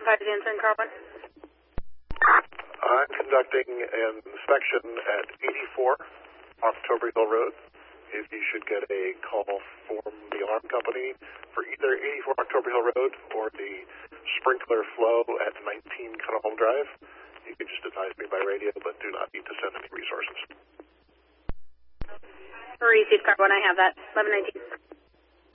identify the answer in car 1. I'm conducting an inspection at 84 October Hill Road. If you should get a call from the alarm company for either 84 October Hill Road or the sprinkler flow at 19 Cunnahome Drive, you can just advise me by radio, but do not need to send any resources. Received car 1, I have that. 1119.